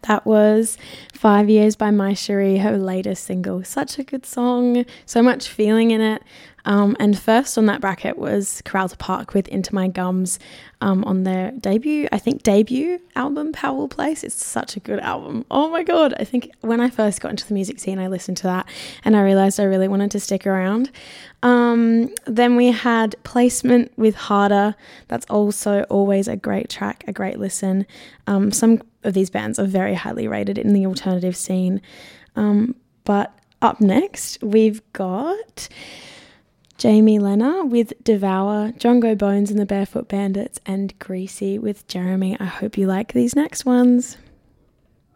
That was 5 Years by My Cherie, her latest single. Such a good song, so much feeling in it. And first on that bracket was Corralta Park with Into My Gums on their debut album, Powell Place. It's such a good album. Oh my God. I think when I first got into the music scene, I listened to that and I realised I really wanted to stick around. Then we had Placement with Harder. That's also always a great track, a great listen. Some of these bands are very highly rated in the alternative scene. But up next, we've got Jamie Lenner with Devour, Drongo Bones and the Barefoot Bandits, and Greasy with Jeremy. I hope you like these next ones.